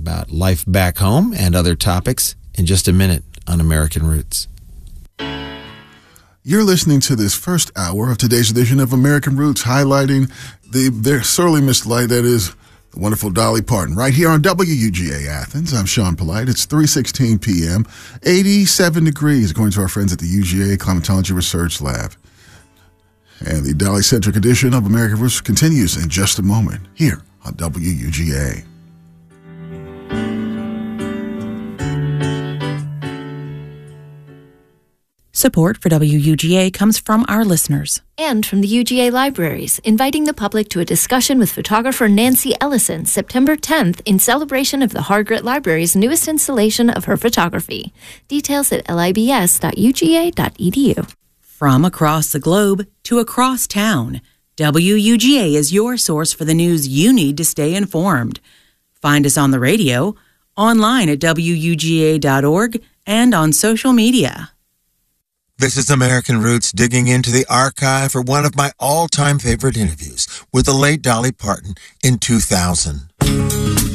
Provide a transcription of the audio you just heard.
about life back home and other topics in just a minute on American Roots. You're listening to this first hour of today's edition of American Roots, highlighting their sorely missed light, that is the wonderful Dolly Parton, right here on WUGA Athens. I'm Sean Polite. It's 3:16 p.m., 87 degrees, according to our friends at the UGA Climatology Research Lab. And the Dolly-centric edition of American Roots continues in just a moment here on WUGA. Support for WUGA comes from our listeners. And from the UGA Libraries, inviting the public to a discussion with photographer Nancy Ellison September 10th in celebration of the Hargrit Library's newest installation of her photography. Details at libs.uga.edu. From across the globe to across town, WUGA is your source for the news you need to stay informed. Find us on the radio, online at WUGA.org, and on social media. This is American Roots, digging into the archive for one of my all-time favorite interviews with the late Dolly Parton in 2000.